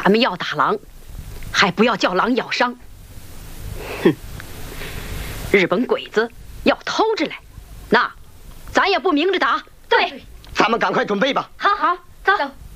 咱们要打狼，还不要叫狼咬伤。哼，日本鬼子要偷着来，那咱也不明着打。 对， 咱们赶快准备吧。 好，走。